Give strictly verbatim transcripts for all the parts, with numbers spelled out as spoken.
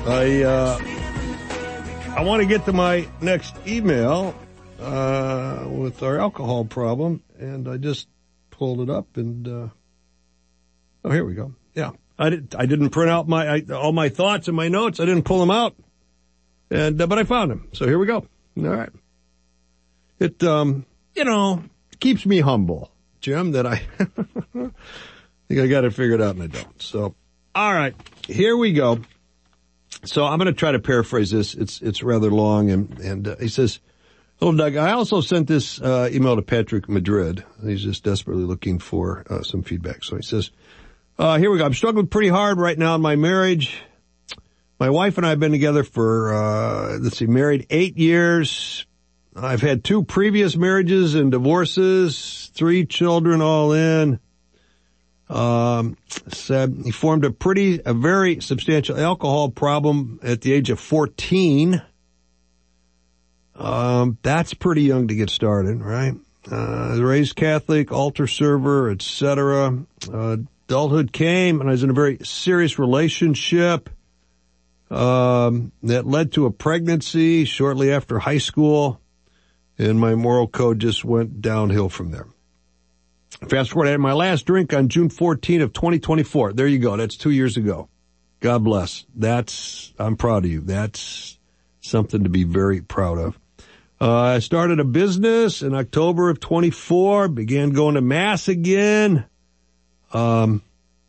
I, uh, I want to get to my next email, uh, with our alcohol problem, and I just pulled it up and, uh, oh, here we go. Yeah. I didn't, I didn't print out my, I, all my thoughts and my notes. I didn't pull them out. And, uh, but I found them. So here we go. All right. It, um, you know, keeps me humble, Jim, that I think I got it figured out and I don't. So, all right, here we go. So I'm going to try to paraphrase this. It's, it's rather long. And, and, uh, he says, hello, Doug. I also sent this, uh, email to Patrick Madrid. He's just desperately looking for, uh, some feedback. So he says, uh, here we go. I'm struggling pretty hard right now in my marriage. My wife and I have been together for, uh, let's see, married eight years. I've had two previous marriages and divorces, three children all in. Um, said he formed a pretty, a very substantial alcohol problem at the age of fourteen. Um, that's pretty young to get started, right? Uh, raised Catholic, altar server, et cetera. Uh, adulthood came and I was in a very serious relationship, um, that led to a pregnancy shortly after high school. And my moral code just went downhill from there. Fast forward, I had my last drink on June fourteenth of twenty twenty-four. There you go. That's two years ago. God bless. That's, I'm proud of you. That's something to be very proud of. Uh, I started a business in October of twenty-four, began going to mass again. Um,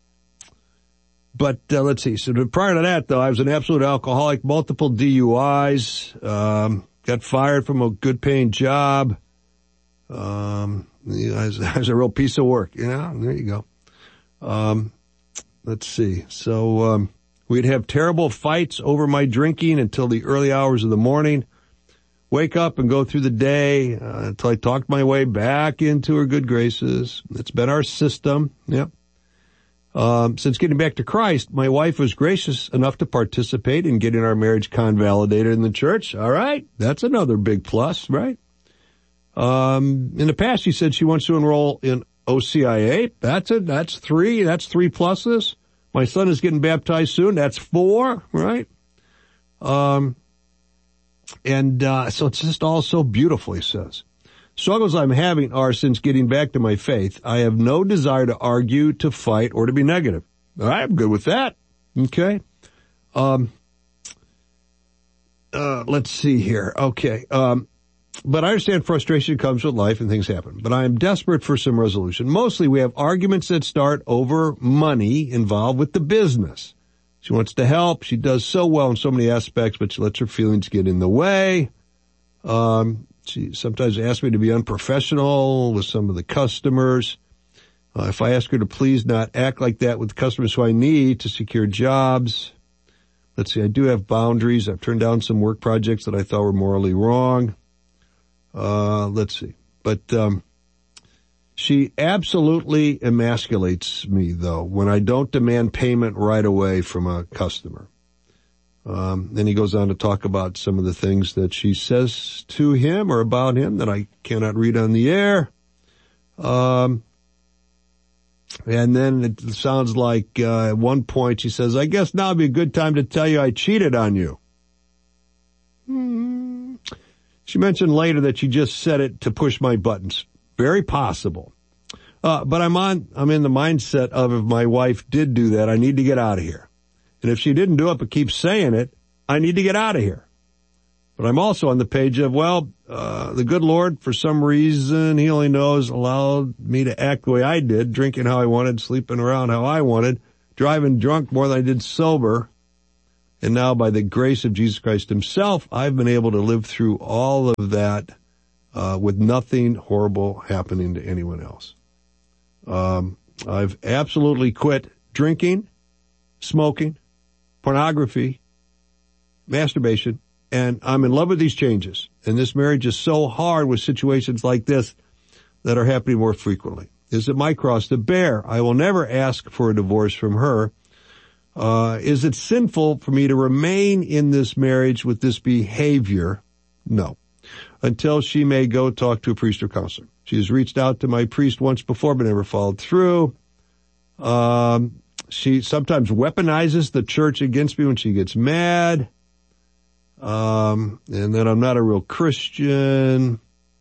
but, uh, let's see. So prior to that, though, I was an absolute alcoholic, multiple D U Is, um, got fired from a good-paying job. Um, you know, I was, I was a real piece of work. You know, there you go. Um, let's see. So um, we'd have terrible fights over my drinking until the early hours of the morning. Wake up and go through the day uh, until I talked my way back into her good graces. It's been our system. Yep. Um, since getting back to Christ, my wife was gracious enough to participate in getting our marriage convalidated in the church. All right. That's another big plus, right? Um, in the past, she said she wants to enroll in O C I A. That's it. That's three. That's three pluses. My son is getting baptized soon. That's four, right? Um, and, uh, so it's just all so beautiful, he says. Struggles I'm having are since getting back to my faith. I have no desire to argue, to fight, or to be negative. All right, I'm good with that. Okay. Um, uh, let's see here. Okay. Um, but I understand frustration comes with life and things happen. But I am desperate for some resolution. Mostly we have arguments that start over money involved with the business. She wants to help. She does so well in so many aspects, but she lets her feelings get in the way. Um, She sometimes asks me to be unprofessional with some of the customers. Uh, if I ask her to please not act like that with customers who I need to secure jobs. Let's see, I do have boundaries. I've turned down some work projects that I thought were morally wrong. Uh, let's see. But um, she absolutely emasculates me, though, when I don't demand payment right away from a customer. Um, then he goes on to talk about some of the things that she says to him or about him that I cannot read on the air. Um, and then it sounds like, uh, at one point she says, I guess now would be a good time to tell you I cheated on you. Hmm. She mentioned later that she just said it to push my buttons. Very possible. Uh, but I'm on, I'm in the mindset of if my wife did do that, I need to get out of here. And if she didn't do it but keeps saying it, I need to get out of here. But I'm also on the page of, well, uh, the good Lord, for some reason, he only knows, allowed me to act the way I did, drinking how I wanted, sleeping around how I wanted, driving drunk more than I did sober. And now by the grace of Jesus Christ himself, I've been able to live through all of that, uh, with nothing horrible happening to anyone else. Um, I've absolutely quit drinking, smoking, pornography, masturbation, and I'm in love with these changes. And this marriage is so hard with situations like this that are happening more frequently. Is it my cross to bear? I will never ask for a divorce from her. Uh, is it sinful for me to remain in this marriage with this behavior? No. Until she may go talk to a priest or counselor. She has reached out to my priest once before, but never followed through. Um, She sometimes weaponizes the church against me when she gets mad. Um, and that I'm not a real Christian.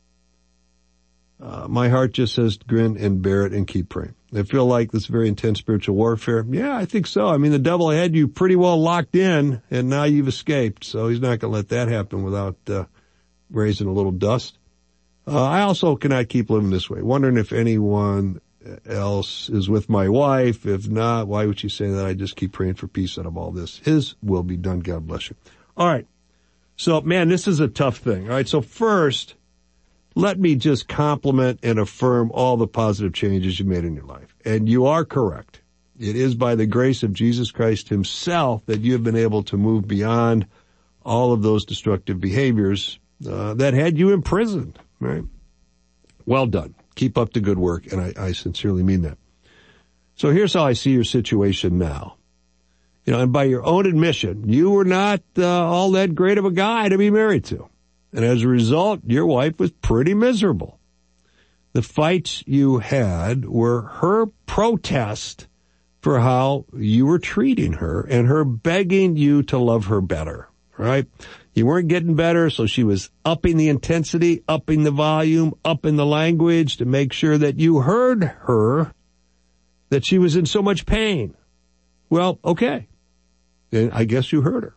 Uh, my heart just says grin and bear it and keep praying. I feel like this very intense spiritual warfare. Yeah, I think so. I mean, the devil had you pretty well locked in, and now you've escaped. So he's not going to let that happen without uh, raising a little dust. Uh, I also cannot keep living this way. Wondering if anyone else is with my wife. If not, why would she say that? I just keep praying for peace out of all this. His will be done. God bless you. All right. So, man, this is a tough thing. All right. So first, let me just compliment and affirm all the positive changes you made in your life. And you are correct. It is by the grace of Jesus Christ himself that you have been able to move beyond all of those destructive behaviors uh, that had you imprisoned, right? Well done. Keep up the good work, and I, I sincerely mean that. So here's how I see your situation now. You know, and by your own admission, you were not uh, all that great of a guy to be married to. And as a result, your wife was pretty miserable. The fights you had were her protest for how you were treating her and her begging you to love her better, right? You weren't getting better, so she was upping the intensity, upping the volume, upping the language to make sure that you heard her, that she was in so much pain. Well, okay. And I guess you heard her.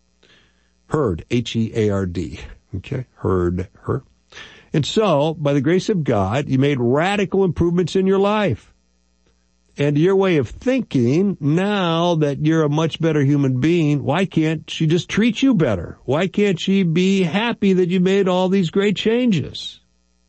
Heard, H E A R D. Okay, heard her. And so, by the grace of God, you made radical improvements in your life. And your way of thinking, now that you're a much better human being, why can't she just treat you better? Why can't she be happy that you made all these great changes?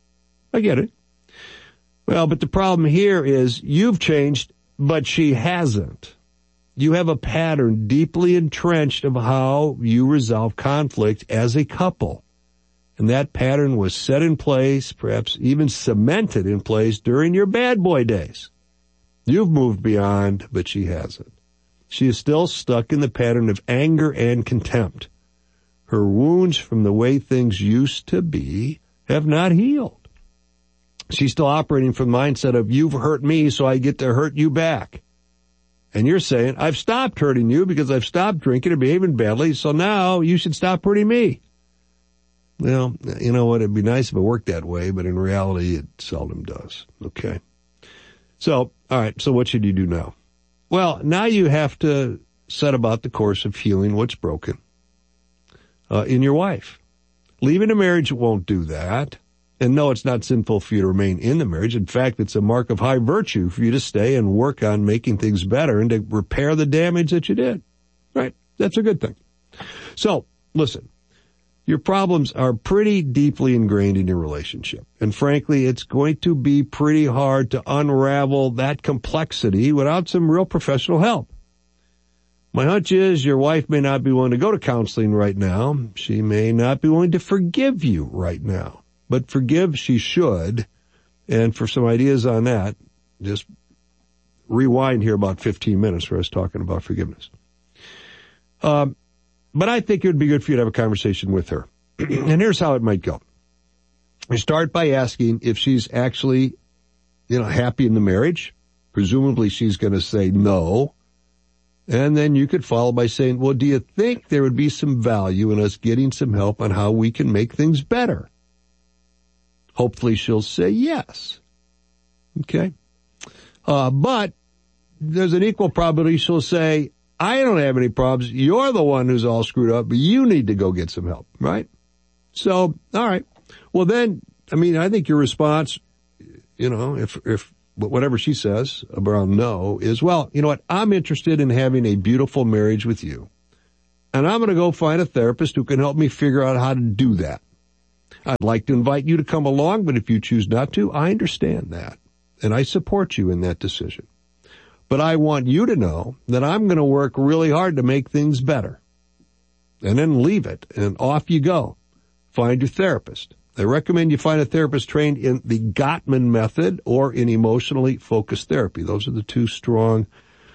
I get it. Well, but the problem here is you've changed, but she hasn't. You have a pattern deeply entrenched of how you resolve conflict as a couple. And that pattern was set in place, perhaps even cemented in place during your bad boy days. You've moved beyond, but she hasn't. She is still stuck in the pattern of anger and contempt. Her wounds from the way things used to be have not healed. She's still operating from the mindset of, you've hurt me, so I get to hurt you back. And you're saying, I've stopped hurting you because I've stopped drinking and behaving badly, so now you should stop hurting me. Well, you know what? It'd be nice if it worked that way, but in reality, it seldom does. Okay. So, all right. So what should you do now? Well, now you have to set about the course of healing what's broken uh, in your wife. Leaving a marriage won't do that. And no, it's not sinful for you to remain in the marriage. In fact, it's a mark of high virtue for you to stay and work on making things better and to repair the damage that you did. Right? That's a good thing. So, listen. Your problems are pretty deeply ingrained in your relationship. And frankly, it's going to be pretty hard to unravel that complexity without some real professional help. My hunch is your wife may not be willing to go to counseling right now. She may not be willing to forgive you right now. But forgive she should. And for some ideas on that, just rewind here about fifteen minutes where I was talking about forgiveness. Um, But I think it would be good for you to have a conversation with her. And here's how it might go. You start by asking if she's actually, you know, happy in the marriage. Presumably she's going to say no. And then you could follow by saying, well, do you think there would be some value in us getting some help on how we can make things better? Hopefully she'll say yes. Okay. Uh, but there's an equal probability she'll say, I don't have any problems. You're the one who's all screwed up. You need to go get some help, right? So, all right. Well, then, I mean, I think your response, you know, if, if whatever she says about no is, well, you know what? I'm interested in having a beautiful marriage with you. And I'm going to go find a therapist who can help me figure out how to do that. I'd like to invite you to come along, but if you choose not to, I understand that. And I support you in that decision. But I want you to know that I'm going to work really hard to make things better. And then leave it, and off you go. Find your therapist. I recommend you find a therapist trained in the Gottman method or in emotionally focused therapy. Those are the two strong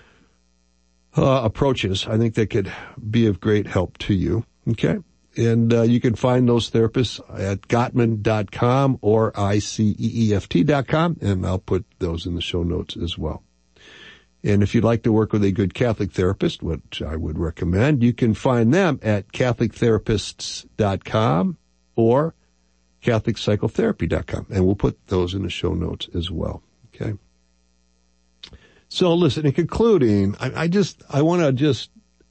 uh, approaches I think that could be of great help to you. Okay? And uh, you can find those therapists at Gottman dot com or I C E E F T dot com, and I'll put those in the show notes as well. And if you'd like to work with a good Catholic therapist, which I would recommend, you can find them at catholic therapists dot com or catholic psychotherapy dot com. And we'll put those in the show notes as well. Okay. So listen, in concluding, I, I just, I want to just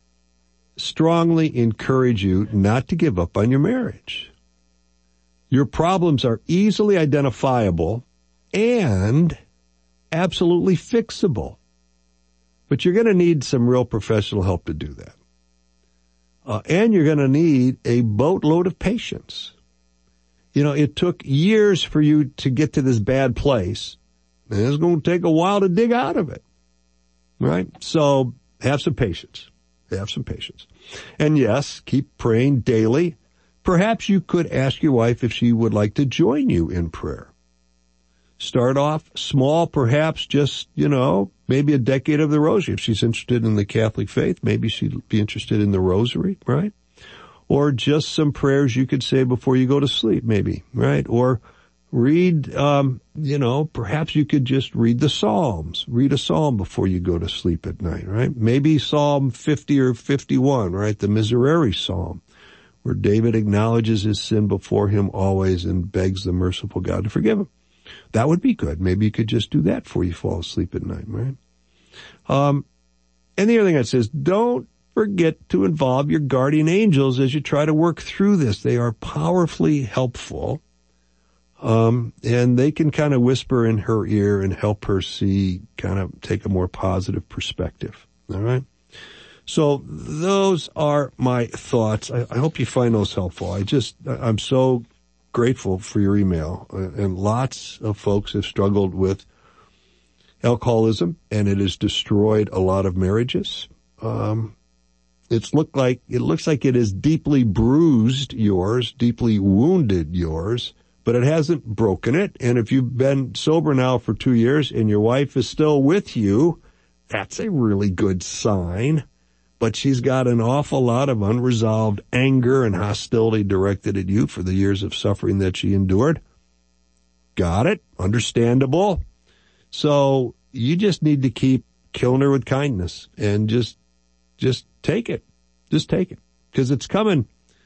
strongly encourage you not to give up on your marriage. Your problems are easily identifiable and absolutely fixable. But you're going to need some real professional help to do that. Uh, and you're going to need a boatload of patience. You know, it took years for you to get to this bad place, and it's going to take a while to dig out of it. Right? So have some patience. Have some patience. And yes, keep praying daily. Perhaps you could ask your wife if she would like to join you in prayer. Start off small, perhaps just, you know, maybe a decade of the rosary. If she's interested in the Catholic faith, maybe she'd be interested in the rosary, right? Or just some prayers you could say before you go to sleep, maybe, right? Or read, um, you know, perhaps you could just read the Psalms. Read a Psalm before you go to sleep at night, right? Maybe Psalm fifty or fifty-one, right? The Miserere Psalm, where David acknowledges his sin before him always and begs the merciful God to forgive him. That would be good. Maybe you could just do that before you fall asleep at night, right? Um, and the other thing I'd say is don't forget to involve your guardian angels as you try to work through this. They are powerfully helpful. Um, and they can kind of whisper in her ear and help her see, kind of take a more positive perspective. All right. So those are my thoughts. I, I hope you find those helpful. I just, I'm so grateful for your email. And lots of folks have struggled with alcoholism, and it has destroyed a lot of marriages. Um, it's looked like, it looks like it has deeply bruised yours, deeply wounded yours, but it hasn't broken it. And if you've been sober now for two years and your wife is still with you, that's a really good sign. But she's got an awful lot of unresolved anger and hostility directed at you for the years of suffering that she endured. Got it. Understandable. So you just need to keep killing her with kindness and just, just take it. Just take it. Because it's coming,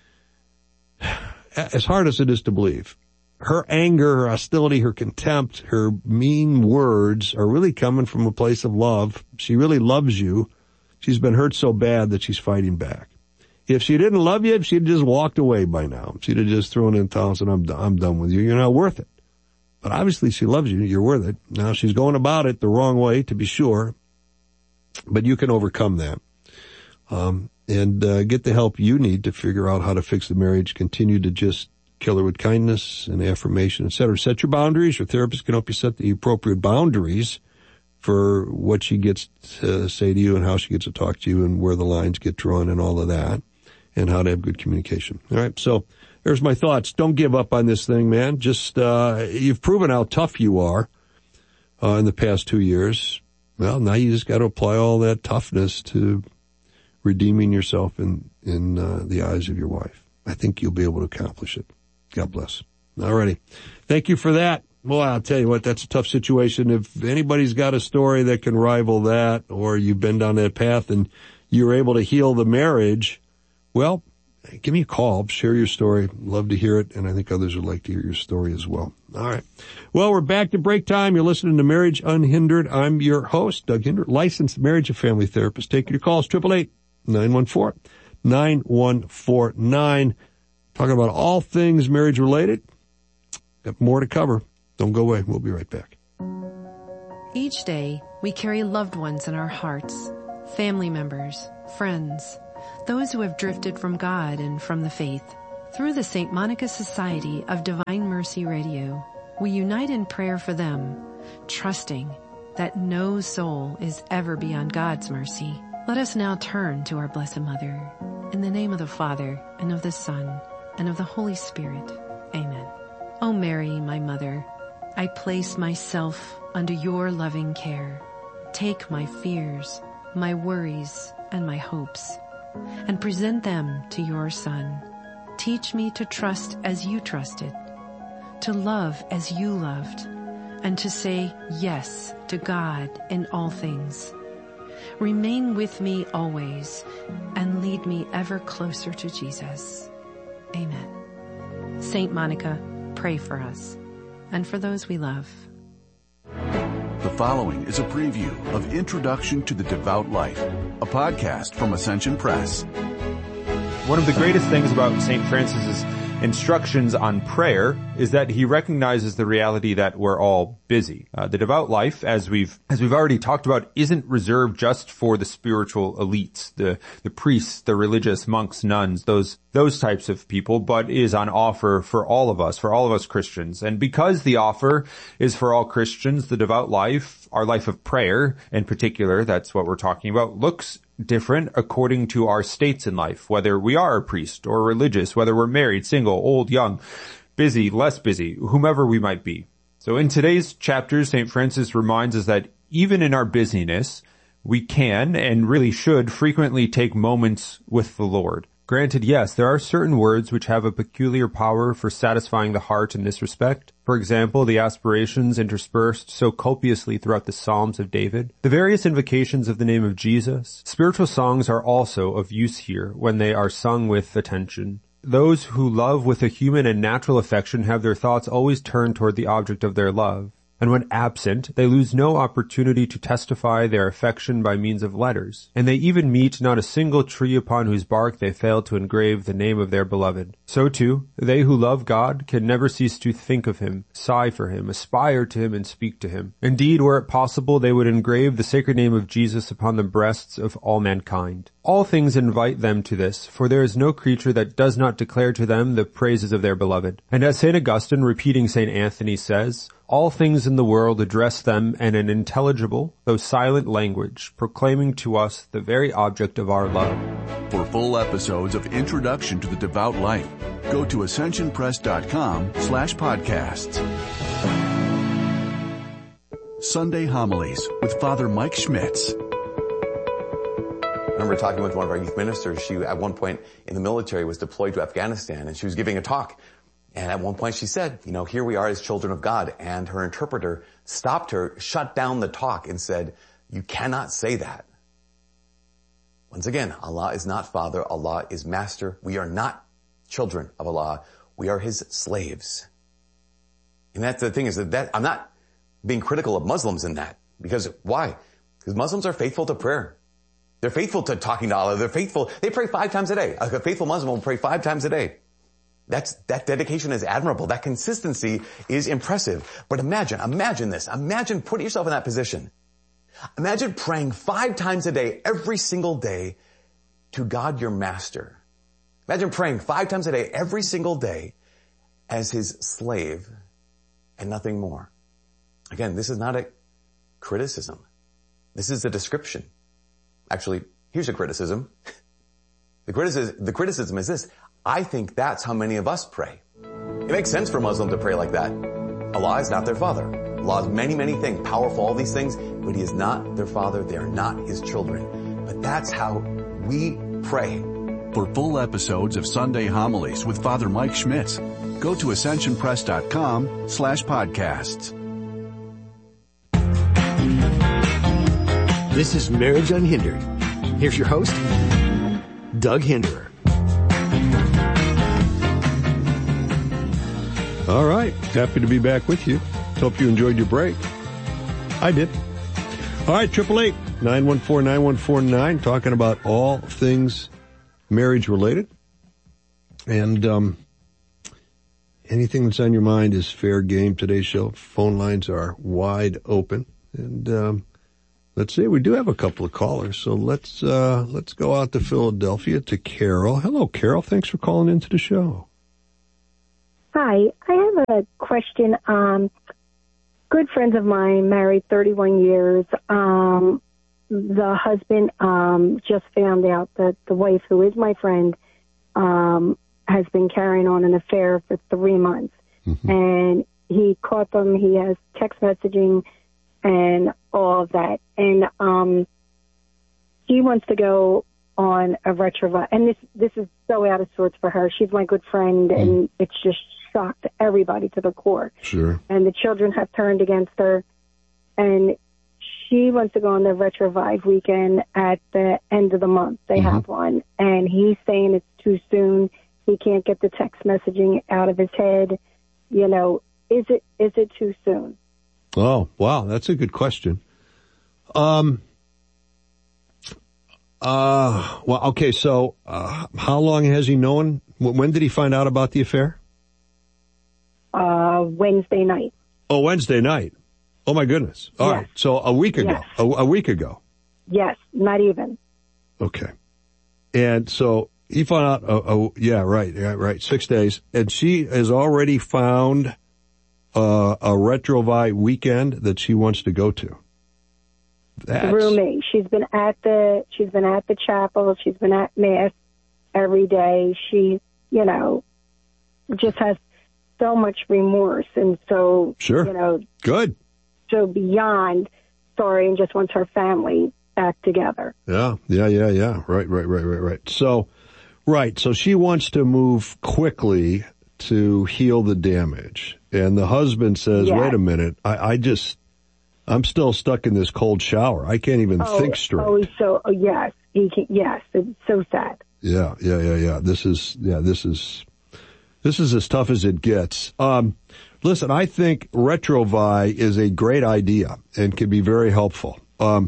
as hard as it is to believe. Her anger, her hostility, her contempt, her mean words are really coming from a place of love. She really loves you. She's been hurt so bad that she's fighting back. If she didn't love you, she'd just walked away by now. She'd have just thrown in towels and I'm, I'm done with you. You're not worth it. But obviously she loves you. You're worth it. Now she's going about it the wrong way, to be sure. But you can overcome that. Um, and, uh, get the help you need to figure out how to fix the marriage. Continue to just kill her with kindness and affirmation, et cetera. Set your boundaries. Your therapist can help you set the appropriate boundaries for what she gets to say to you and how she gets to talk to you and where the lines get drawn and all of that, and how to have good communication. All right. So there's my thoughts. Don't give up on this thing, man. Just, uh, you've proven how tough you are, uh, in the past two years. Well, now you just got to apply all that toughness to redeeming yourself in, in, uh, the eyes of your wife. I think you'll be able to accomplish it. God bless. All righty. Thank you for that. Well, I'll tell you what, that's a tough situation. If anybody's got a story that can rival that, or you've been down that path and you're able to heal the marriage, well, give me a call, share your story. Love to hear it, and I think others would like to hear your story as well. All right. Well, we're back to break time. You're listening to Marriage Unhindered. I'm your host, Doug Hinder, licensed marriage and family therapist. Take your calls, eight eight eight, nine one four, nine one four nine. Talking about all things marriage related. Got more to cover. Don't go away. We'll be right back. Each day, we carry loved ones in our hearts, family members, friends, those who have drifted from God and from the faith. Through the Saint Monica Society of Divine Mercy Radio, we unite in prayer for them, trusting that no soul is ever beyond God's mercy. Let us now turn to our Blessed Mother. In the name of the Father, and of the Son, and of the Holy Spirit. Amen. O Mary, my Mother, I place myself under your loving care. Take my fears, my worries, and my hopes, and present them to your Son. Teach me to trust as you trusted, to love as you loved, and to say yes to God in all things. remain with me always, and lead me ever closer to Jesus. Amen. Saint Monica, pray for us and for those we love. The following is a preview of Introduction to the Devout Life, a podcast from Ascension Press. One of the greatest things about Saint Francis's instructions on prayer is that he recognizes the reality that we're all busy. Uh, the devout life, as we've as we've already talked about, isn't reserved just for the spiritual elites, the the priests, the religious monks, nuns, those those types of people, but is on offer for all of us, for all of us Christians. And because the offer is for all Christians, the devout life, our life of prayer in particular, that's what we're talking about, looks different according to our states in life, whether we are a priest or religious, whether we're married, single, old, young, busy, less busy, whomever we might be. So in today's chapters, Saint Francis reminds us that even in our busyness, we can and really should frequently take moments with the Lord. Granted, yes, there are certain words which have a peculiar power for satisfying the heart in this respect. For example, the aspirations interspersed so copiously throughout the Psalms of David, the various invocations of the name of Jesus. Spiritual songs are also of use here when they are sung with attention. Those who love with a human and natural affection have their thoughts always turned toward the object of their love. And when absent, they lose no opportunity to testify their affection by means of letters. And they even meet not a single tree upon whose bark they fail to engrave the name of their beloved. So too, they who love God can never cease to think of him, sigh for him, aspire to him, and speak to him. Indeed, were it possible, they would engrave the sacred name of Jesus upon the breasts of all mankind. All things invite them to this, for there is no creature that does not declare to them the praises of their beloved. And as Saint Augustine, repeating Saint Anthony, says, all things in the world address them in an intelligible, though silent language, proclaiming to us the very object of our love. For full episodes of Introduction to the Devout Life, go to ascensionpress.com slash podcasts. Sunday Homilies with Father Mike Schmitz. I remember talking with one of our youth ministers. She, at one point in the military, was deployed to Afghanistan, and she was giving a talk. And at one point she said, you know, here we are as children of God. And her interpreter stopped her, shut down the talk, and said, you cannot say that. Once again, Allah is not Father. Allah is Master. We are not children of Allah. We are His slaves. And that's the thing is that, that I'm not being critical of Muslims in that. Because why? Because Muslims are faithful to prayer. They're faithful to talking to Allah. They're faithful. They pray five times a day. A faithful Muslim will pray five times a day. That's, that dedication is admirable. That consistency is impressive. But imagine, imagine this. Imagine putting yourself in that position. Imagine praying five times a day, every single day, to God your Master. Imagine praying five times a day, every single day, as His slave, and nothing more. Again, this is not a criticism. This is a description. Actually, here's a criticism. The criticism, the criticism is this. I think that's how many of us pray. It makes sense for Muslims to pray like that. Allah is not their Father. Allah is many, many things, powerful, all these things, but He is not their Father. They are not His children. But that's how we pray. For full episodes of Sunday Homilies with Father Mike Schmitz, go to ascensionpress.com slash podcasts. This is Marriage Unhindered. Here's your host, Doug Hinderer. All right. Happy to be back with you. Hope you enjoyed your break. I did. All right. triple eight, nine one four, nine one four nine, talking about all things marriage related. And, um, anything that's on your mind is fair game today's show. Phone lines are wide open. And, um, let's see, we do have a couple of callers. So let's, uh, let's go out to Philadelphia to Carol. Hello, Carol. Thanks for calling into the show. Hi, I have a question. Um, good friends of mine, married thirty-one years. Um, the husband um, just found out that the wife, who is my friend, um, has been carrying on an affair for three months. Mm-hmm. And he caught them. He has text messaging and all of that. And um, he wants to go on a retrova. And this this is so out of sorts for her. She's my good friend, mm. and it's just shocked everybody to the core. Sure. And the children have turned against her, and she wants to go on the Retrovive weekend at the end of the month. They Mm-hmm. have one. And he's saying it's too soon. He can't get the text messaging out of his head. You know, is it is it too soon? Oh, wow. That's a good question. Um, uh, well, okay. So, uh, how long has he known? When did he find out about the affair? Uh, Wednesday night. Oh, Wednesday night. Oh my goodness. All Yes. right. So a week ago, Yes. a, a week ago. Yes, not even. Okay. And so he found out, oh, oh yeah, right, yeah, right, six days. And she has already found uh, a Retrovi weekend that she wants to go to. That's, Through me. She's been at the, she's been at the chapel. She's been at Mass every day. She, you know, just has so much remorse and so, Sure. you know, Good. so beyond sorry and just wants her family back together. Yeah, yeah, yeah, yeah. Right, right, right, right, right. So, right. So she wants to move quickly to heal the damage. And the husband says, Yes. wait a minute, I, I just, I'm still stuck in this cold shower. I can't even Oh, think straight. Oh, he's so, oh, yes, he can, yes, it's so sad. Yeah, yeah, yeah, yeah. This is, yeah, this is, this is as tough as it gets. Um, listen, I think Retrovi is a great idea and can be very helpful. Um,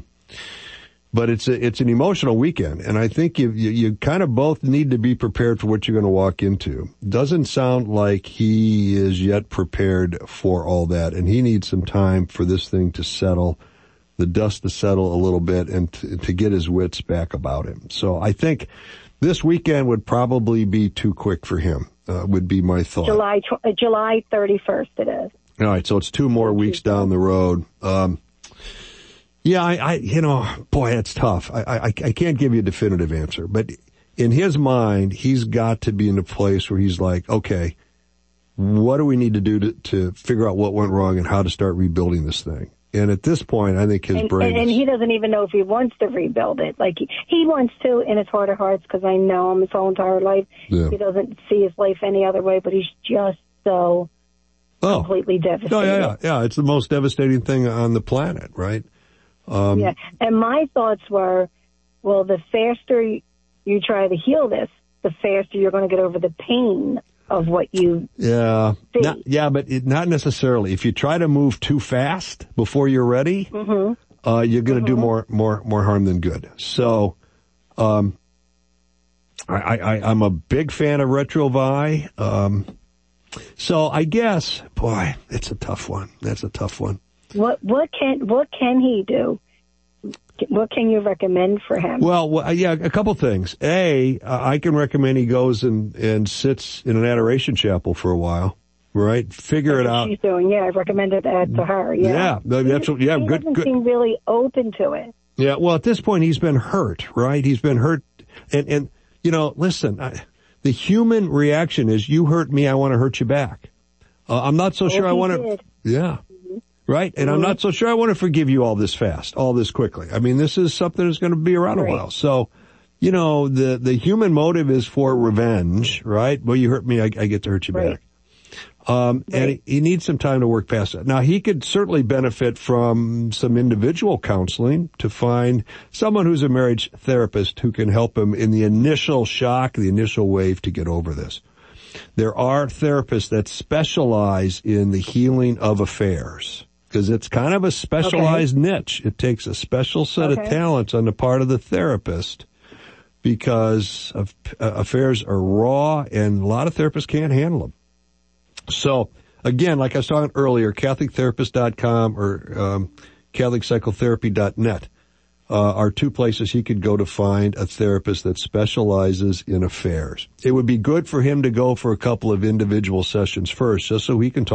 but it's a, it's an emotional weekend, and I think you, you, you kind of both need to be prepared for what you're going to walk into. Doesn't sound like he is yet prepared for all that, and he needs some time for this thing to settle, the dust to settle a little bit, and to, to get his wits back about him. So I think this weekend would probably be too quick for him, uh, would be my thought. July, tw- uh, July thirty-first it is. All right, so it's two more weeks down the road. Um, yeah, I, I, you know, boy, it's tough. I, I, I can't give you a definitive answer, but in his mind, he's got to be in a place where he's like, okay, what do we need to do to, to figure out what went wrong and how to start rebuilding this thing? And at this point, I think his And, brain and, and is, he doesn't even know if he wants to rebuild it. Like, he, he wants to in his heart of hearts, because I know him his whole entire life. Yeah. He doesn't see his life any other way, but he's just so oh, completely devastated. oh, yeah, yeah, yeah. It's the most devastating thing on the planet, right? Um, Yeah, and my thoughts were, well, the faster you, you try to heal this, the faster you're going to get over the pain of what you Yeah, see. not, yeah, but it, not necessarily. If you try to move too fast before you're ready, Mm-hmm. uh, you're going to Mm-hmm. do more, more, more harm than good. So, um, I, I, I'm a big fan of Retrovi. Um, so I guess, boy, it's a tough one. That's a tough one. What what can what can he do? What can you recommend for him? Well, well, yeah, a couple things. A, uh, I can recommend he goes and, and sits in an adoration chapel for a while, right? Figure it out. She's doing, yeah. I recommended that to her. Yeah, Yeah, that's what, yeah, he good, doesn't good. seem really open to it. Yeah, well, at this point, he's been hurt, right? He's been hurt. And, and you know, listen, I, the human reaction is, you hurt me, I want to hurt you back. Uh, I'm not so Well, sure I he want to, did. yeah, right? And I'm not so sure I want to forgive you all this fast, all this quickly. I mean, this is something that's going to be around Right. a while. So, you know, the, the human motive is for revenge, right? Well, you hurt me, I, I get to hurt you Right. back. Um, and he, he needs some time to work past it. Now, he could certainly benefit from some individual counseling to find someone who's a marriage therapist who can help him in the initial shock, the initial wave to get over this. There are therapists that specialize in the healing of affairs because it's kind of a specialized niche. It takes a special set of Okay. talents on the part of the therapist because of, uh, affairs are raw and a lot of therapists can't handle them. So, again, like I was talking earlier, Catholic Therapist dot com or um, Catholic Psychotherapy dot net uh, are two places he could go to find a therapist that specializes in affairs. It would be good for him to go for a couple of individual sessions first, just so he can talk